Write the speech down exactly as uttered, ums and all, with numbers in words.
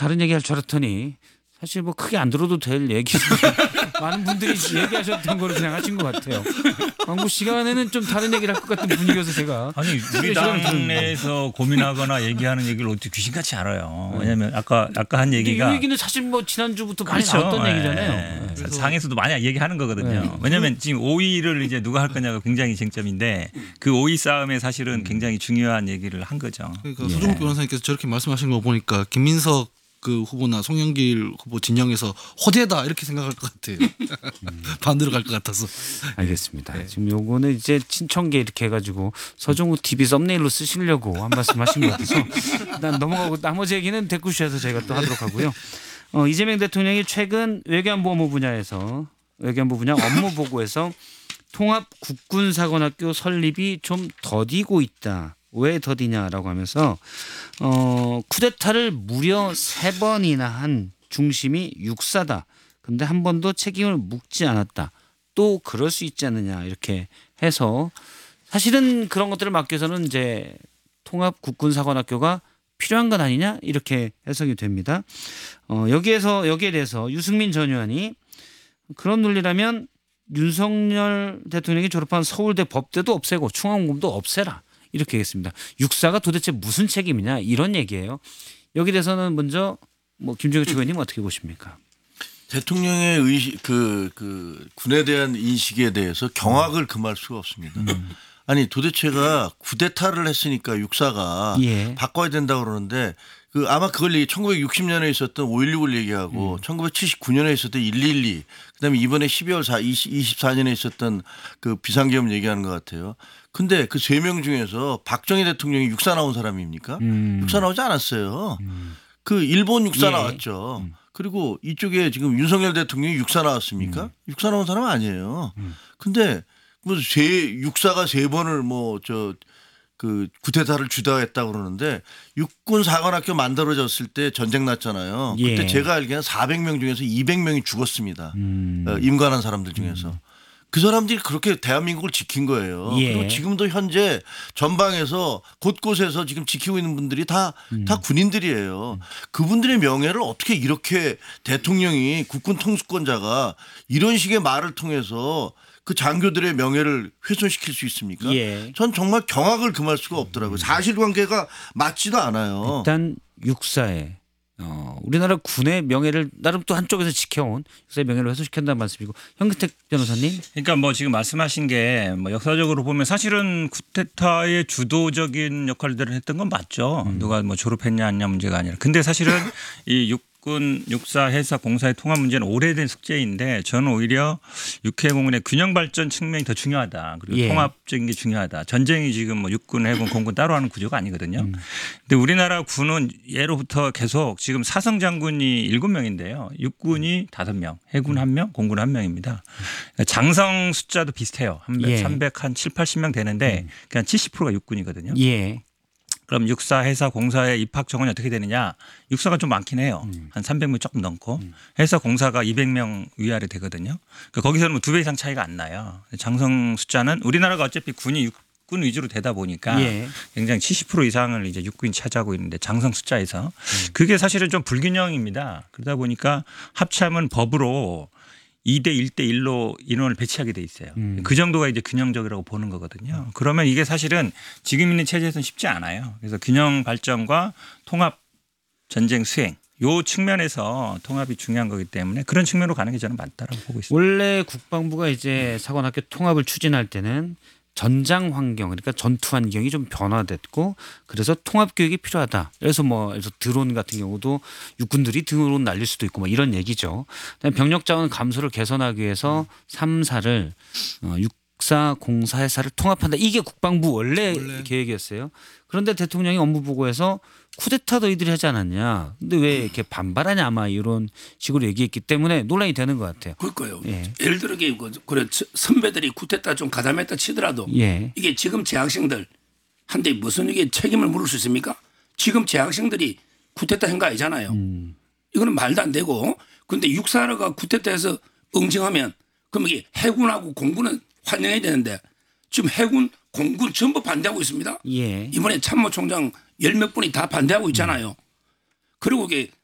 다른 얘기할 줄 알았더니 사실 뭐 크게 안 들어도 될 얘기 많은 분들이 얘기하셨던 거로 그냥 하신 것 같아요. 광고 시간에는 좀 다른 얘기를 할 것 같은 분위기여서 제가 아니 우리 당내에서 고민하거나 얘기하는 얘기를 어떻게 귀신같이 알아요. 왜냐하면 아까 아까 한 얘기가 이 얘기는 사실 뭐 지난주부터 많이 그렇죠. 나왔던 네. 얘기잖아요. 네. 상에서도 많이 얘기하는 거거든요. 네. 왜냐하면 지금 오 위를 이제 누가 할 거냐가 굉장히 쟁점인데 그 오 위 싸움에 사실은 굉장히 중요한 얘기를 한 거죠. 그러니까 예. 서종욱 변호사님께서 저렇게 말씀하시는 거 보니까 김민석 그 후보나 송영길 후보 진영에서 호재다 이렇게 생각할 것 같아요. 반대로 갈 것 같아서. 알겠습니다. 네. 지금 요거는 이제 친청계 이렇게 해가지고 서종우 티비 썸네일로 쓰시려고 한 말씀 하신 것 같아서 일단 넘어가고 나머지 얘기는 댓글쇼에서 저희가 또 하도록 하고요. 어, 이재명 대통령이 최근 외교안보 업무 분야에서 외교안보 분야 업무 보고에서 통합 국군사관학교 설립이 좀 더디고 있다. 왜 더디냐라고 하면서 어, 쿠데타를 무려 세 번이나 한 중심이 육사다. 근데 한 번도 책임을 묻지 않았다. 또 그럴 수 있지 않느냐 이렇게 해서 사실은 그런 것들을 막기 위해서는 이제 통합 국군사관학교가 필요한 건 아니냐 이렇게 해석이 됩니다. 어, 여기에서 여기에 대해서 유승민 전 의원이 그런 논리라면 윤석열 대통령이 졸업한 서울대 법대도 없애고 충암공도 없애라. 이렇게 하겠습니다. 육사가 도대체 무슨 책임이냐 이런 얘기예요. 여기 대해서는 먼저 뭐 김종혁 최고위원님 어떻게 보십니까? 대통령의 의식 그, 그 군에 대한 인식에 대해서 경악을 금할 수가 없습니다. 음. 아니 도대체가 쿠데타를 했으니까 육사가 예. 바꿔야 된다고 그러는데 그 아마 그걸 얘기 천구백육십 년에 있었던 오일육을 얘기하고 음. 천구백칠십구 년에 있었던 일일이 그다음에 이번에 십이월 이십사 년에 있었던 그 비상계엄 얘기하는 것 같아요. 근데 그 세 명 중에서 박정희 대통령이 육사 나온 사람입니까? 음. 육사 나오지 않았어요. 음. 그 일본 육사 예. 나왔죠. 음. 그리고 이쪽에 지금 윤석열 대통령이 육사 나왔습니까? 음. 육사 나온 사람 아니에요. 음. 근데 뭐 세 육사가 세 번을 뭐 저 그 쿠데타를 주도했다고 그러는데 육군 사관학교 만들어졌을 때 전쟁 났잖아요. 그때 예. 제가 알기에는 사백 명 중에서 이백 명이 죽었습니다. 음. 어, 임관한 사람들 중에서. 음. 그 사람들이 그렇게 대한민국을 지킨 거예요. 예. 그리고 지금도 현재 전방에서 곳곳에서 지금 지키고 있는 분들이 다, 음. 다 군인들이에요. 그분들의 명예를 어떻게 이렇게 대통령이 국군 통수권자가 이런 식의 말을 통해서 그 장교들의 명예를 훼손시킬 수 있습니까? 예. 전 정말 경악을 금할 수가 없더라고요. 사실관계가 맞지도 않아요. 일단 육사에 어, 우리나라 군의 명예를 나름 또 한쪽에서 지켜온 육사의 명예를 훼손시킨다는 말씀이고 현근택 변호사님. 그러니까 뭐 지금 말씀하신 게 뭐 역사적으로 보면 사실은 쿠데타의 주도적인 역할들을 했던 건 맞죠. 음. 누가 뭐 졸업했냐 아니냐 문제가 아니라. 근데 사실은 이 육군 육사 해사 공사의 통합 문제는 오래된 숙제인데 저는 오히려 육해공군의 균형 발전 측면이 더 중요하다. 그리고 예. 통합적인 게 중요하다. 전쟁이 지금 뭐 육군, 해군, 공군 따로 하는 구조가 아니거든요. 음. 근데 우리나라 군은 예로부터 계속 지금 사성 장군이 일곱 명인데요. 육군이 다섯 명, 해군 한 명, 공군 한 명입니다. 장성 숫자도 비슷해요. 한 예. 삼백 한 칠팔십 명 되는데 그냥 칠십 퍼센트가 육군이거든요. 예. 그럼 육사, 해사, 공사의 입학 정원이 어떻게 되느냐. 육사가 좀 많긴 해요. 음. 한 삼백 명 조금 넘고 해사, 공사가 이백 명 위아래 되거든요. 그러니까 거기서는 뭐 두 배 이상 차이가 안 나요. 장성 숫자는 우리나라가 어차피 군이 육군 위주로 되다 보니까 예. 굉장히 칠십 퍼센트 이상을 이제 육군이 차지하고 있는데 장성 숫자에서 그게 사실은 좀 불균형입니다. 그러다 보니까 합참은 법으로 이 대 일 대 일로 인원을 배치하게 돼 있어요. 음. 그 정도가 이제 균형적이라고 보는 거거든요. 그러면 이게 사실은 지금 있는 체제에서는 쉽지 않아요. 그래서 균형 발전과 통합 전쟁 수행 요 측면에서 통합이 중요한 거기 때문에 그런 측면으로 가는 게 저는 맞다라고 보고 있습니다. 원래 국방부가 이제 사관학교 통합을 추진할 때는 전장 환경 그러니까 전투 환경이 좀 변화됐고 그래서 통합 교육이 필요하다. 그래서 뭐 그래서 드론 같은 경우도 육군들이 드론 날릴 수도 있고 뭐 이런 얘기죠. 병력 자원 감소를 개선하기 위해서 삼 사를 어, 육사, 공사, 해사를 통합한다. 이게 국방부 원래, 원래 계획이었어요. 그런데 대통령이 업무 보고에서 쿠데타 너희들이 하지 않았냐. 근데 왜 이렇게 반발하냐 아마 이런 식으로 얘기했기 때문에 논란이 되는 것 같아요. 그럴까요? 예. 예를 들어 그래 선배들이 쿠데타 좀 가담했다 치더라도 예. 이게 지금 재학생들 한테 무슨 이게 책임을 물을 수 있습니까? 지금 재학생들이 쿠데타 한 거 아니잖아요. 음. 이거는 말도 안 되고 그런데 육사가 쿠데타에서 응징하면 그럼 이게 해군하고 공군은 환영해야 되는데 지금 해군, 공군 전부 반대하고 있습니다. 예. 이번에 참모총장 열 몇 분이 다 반대하고 있잖아요. 그리고 이게